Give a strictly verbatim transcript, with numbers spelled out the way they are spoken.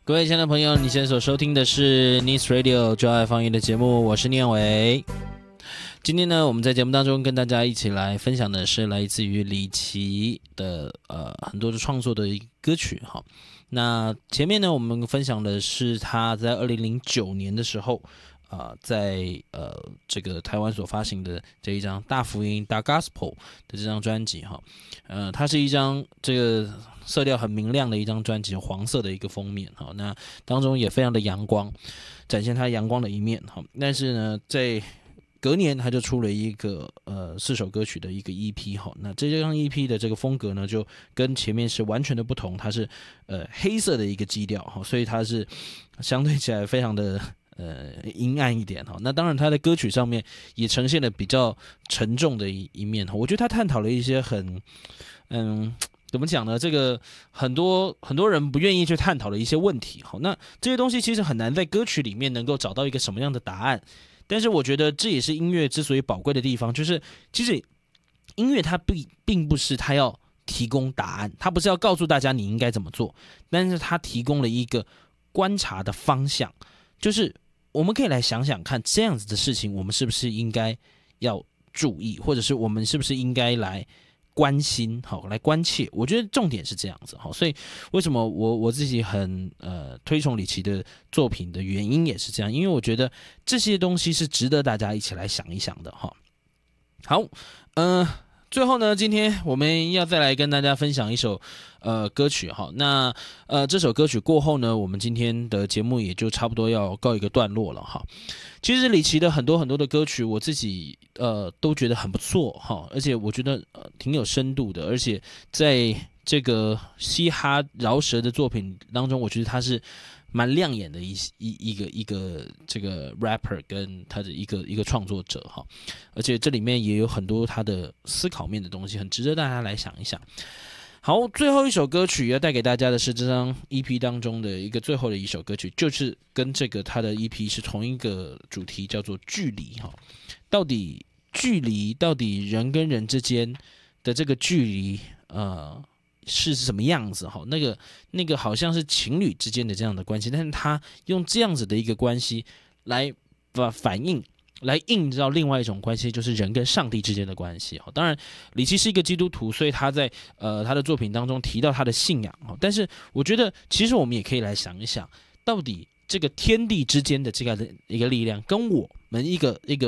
各位亲爱的朋友，你现在所收听的是 Nice Radio 就爱放音的节目，我是念伟。今天呢，我们在节目当中跟大家一起来分享的是来自于李琦的呃很多的创作的歌曲哈。那前面呢，我们分享的是他在二零零九年的时候，呃，在呃这个台湾所发行的这一张大福音大 Gospel 的这张专辑哈，呃，它是一张这个色调很明亮的一张专辑，黄色的一个封面哈，那当中也非常的阳光，展现它阳光的一面哈。但是呢，在隔年他就出了一个呃四首歌曲的一个 E P 哈，那这张 E P 的这个风格呢，就跟前面是完全的不同，它是呃黑色的一个基调哈，所以它是相对起来非常的呃阴暗一点哈。那当然他的歌曲上面也呈现了比较沉重的一一面哈，我觉得他探讨了一些很嗯。怎么讲呢？这个很多很多人不愿意去探讨的一些问题，好，那这些东西其实很难在歌曲里面能够找到一个什么样的答案。但是我觉得这也是音乐之所以宝贵的地方，就是其实音乐它并并不是它要提供答案，它不是要告诉大家你应该怎么做，但是它提供了一个观察的方向，就是我们可以来想想看，这样子的事情我们是不是应该要注意，或者是我们是不是应该来关心，好，来关切。我觉得重点是这样子，好，所以为什么我我自己很呃推崇李琦的作品的原因也是这样，因为我觉得这些东西是值得大家一起来想一想的哈。好，嗯、呃。最后呢，今天我们要再来跟大家分享一首呃歌曲哈。那呃这首歌曲过后呢，我们今天的节目也就差不多要告一个段落了哈。其实李琦的很多很多的歌曲，我自己呃都觉得很不错哈，而且我觉得呃挺有深度的，而且在这个嘻哈饶舌的作品当中，我觉得他是蛮亮眼的一一一个一个这个 rapper 跟他的一个一个创作者哈，而且这里面也有很多他的思考面的东西，很值得大家来想一想。好，最后一首歌曲要带给大家的是这张 E P 当中的一个最后的一首歌曲，就是跟这个他的 E P 是同一个主题，叫做距离哈。到底距离，到底人跟人之间的这个距离，呃。是什么样子哈？那个那个好像是情侣之间的这样的关系，但是他用这样子的一个关系来把反映，来映照另外一种关系，就是人跟上帝之间的关系哈。当然，李琦是一个基督徒，所以他在呃他的作品当中提到他的信仰哈。但是我觉得，其实我们也可以来想一想，到底这个天地之间的这个一个力量，跟我们一个一个。